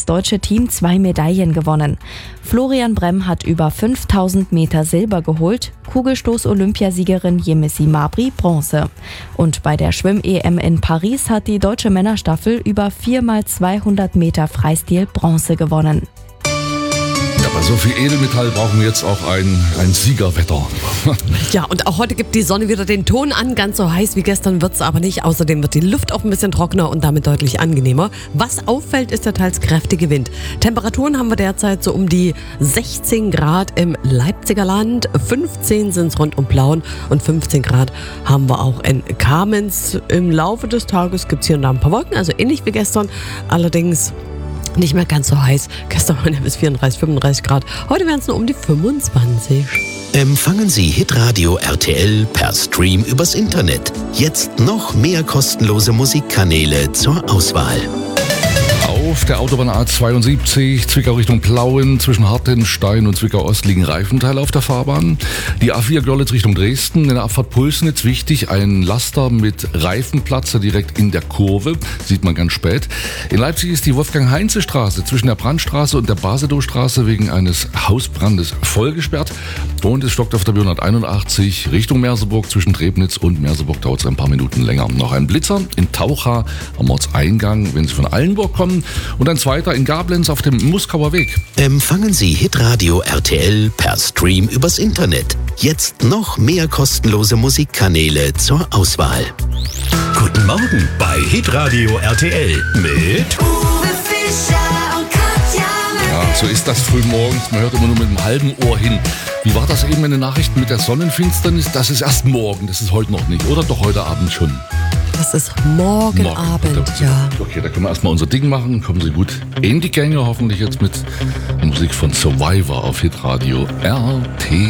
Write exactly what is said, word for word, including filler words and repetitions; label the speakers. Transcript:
Speaker 1: das deutsche Team zwei Medaillen gewonnen. Florian Bremm hat über fünftausend Meter Silber geholt, Kugelstoß-Olympiasiegerin Yemisi Mabry Bronze. Und bei der Schwimm-E M in Paris hat die deutsche Männerstaffel über vier mal zweihundert Meter Freistil Bronze gewonnen.
Speaker 2: Ja, bei so viel Edelmetall brauchen wir jetzt auch ein, ein Siegerwetter.
Speaker 3: Ja, und auch heute gibt die Sonne wieder den Ton an. Ganz so heiß wie gestern wird es aber nicht. Außerdem wird die Luft auch ein bisschen trockener und damit deutlich angenehmer. Was auffällt, ist der teils kräftige Wind. Temperaturen haben wir derzeit so um die sechzehn Grad im Leipziger Land. fünfzehn sind es rund um Plauen und fünfzehn Grad haben wir auch in Kamenz. Im Laufe des Tages gibt es hier und da ein paar Wolken, also ähnlich wie gestern. Allerdings nicht mehr ganz so heiß. Gestern waren ja bis vierunddreißig, fünfunddreißig Grad. Heute wären es nur um die fünfundzwanzig.
Speaker 4: Empfangen Sie Hitradio R T L per Stream übers Internet. Jetzt noch mehr kostenlose Musikkanäle zur Auswahl.
Speaker 2: Auf der Autobahn A zweiundsiebzig, Zwickau Richtung Plauen, zwischen Hartenstein und Zwickau Ost liegen Reifenteile auf der Fahrbahn. Die A vier Görlitz Richtung Dresden, in der Abfahrt Pulsnitz wichtig, ein Laster mit Reifenplatzer direkt in der Kurve, sieht man ganz spät. In Leipzig ist die Wolfgang-Heinze-Straße zwischen der Brandstraße und der Basedow-Straße wegen eines Hausbrandes vollgesperrt. Und es stockt auf der B hunderteinundachtzig Richtung Merseburg, zwischen Trebnitz und Merseburg dauert es ein paar Minuten länger. Noch ein Blitzer in Taucha am Ortseingang, wenn Sie von Allenburg kommen. Und ein zweiter in Gablenz auf dem Muskauer Weg.
Speaker 4: Empfangen Sie Hitradio R T L per Stream übers Internet. Jetzt noch mehr kostenlose Musikkanäle zur Auswahl.
Speaker 5: Guten Morgen bei Hitradio R T L mit
Speaker 6: Uwe Fischer und Katja
Speaker 2: Ja, so ist das frühmorgens. Man hört immer nur mit einem halben Ohr hin. Wie war das eben in den Nachrichten mit der Sonnenfinsternis? Das ist erst morgen, das ist heute noch nicht. Oder doch heute Abend schon?
Speaker 3: Das ist morgen, morgen Abend, ja.
Speaker 2: Okay, da können wir erstmal unser Ding machen. Kommen Sie gut in die Gänge, hoffentlich jetzt mit Musik von Survivor auf Hitradio R T L.